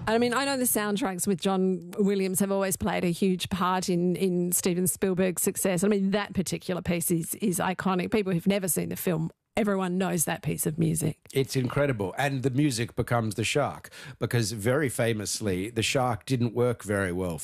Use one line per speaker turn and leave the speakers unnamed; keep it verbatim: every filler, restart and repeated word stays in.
I mean, I know the soundtracks with John Williams have always played a huge part in, in Steven Spielberg's success. I mean, that particular piece is, is iconic. People who've never seen the film, everyone knows that piece of music.
It's incredible. And the music becomes the shark because very famously, the shark didn't work very well